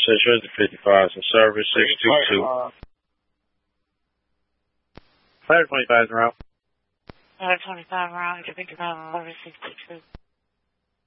Central 55 in service 622. 525 in route. 525 round, 55 service 622.